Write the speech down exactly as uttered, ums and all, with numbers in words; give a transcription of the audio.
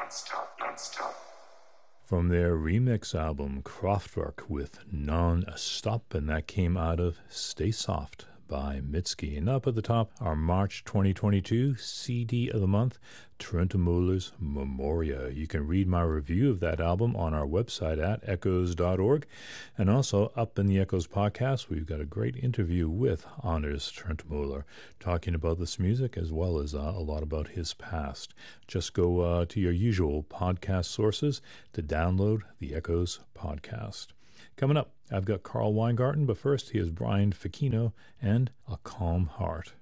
From their remix album Kraftwerk with Non-Stop, and that came out of Stay Soft by Mitski. And up at the top, our March twenty twenty-two C D of the month, Trentemøller's Memoria. You can read my review of that album on our website at echoes dot org. And also up in the Echoes podcast, we've got a great interview with Anders Trentemøller talking about this music as well as uh, a lot about his past. Just go uh, to your usual podcast sources to download the Echoes podcast. Coming up, I've got Carl Weingarten, but first here's Brian Ficino and A Calm Heart.